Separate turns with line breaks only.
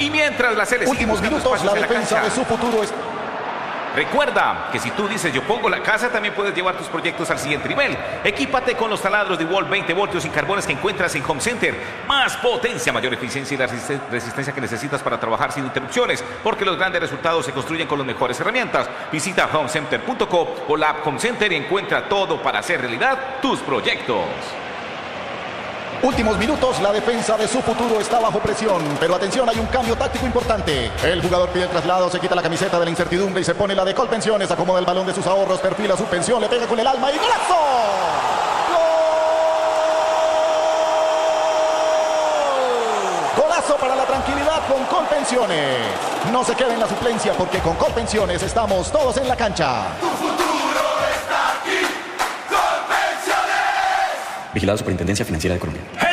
Y mientras la selección
Últimos minutos, la defensa de su futuro es...
Recuerda que si tú dices yo pongo la casa, también puedes llevar tus proyectos al siguiente nivel. Equípate con los taladros de DeWalt 20 voltios sin carbones que encuentras en Home Center. Más potencia, mayor eficiencia y la resistencia que necesitas para trabajar sin interrupciones, porque los grandes resultados se construyen con las mejores herramientas. Visita homecenter.co o la app Home Center y encuentra todo para hacer realidad tus proyectos.
Últimos minutos, la defensa de su futuro está bajo presión, pero atención, hay un cambio táctico importante. El jugador pide el traslado, se quita la camiseta de la incertidumbre y se pone la de Colpensiones, acomoda el balón de sus ahorros, perfila su pensión, le pega con el alma y ¡golazo! ¡Gol! ¡Golazo para la tranquilidad con Colpensiones! No se quede en la suplencia porque con Colpensiones estamos todos en la cancha.
Vigilado Superintendencia Financiera de Colombia.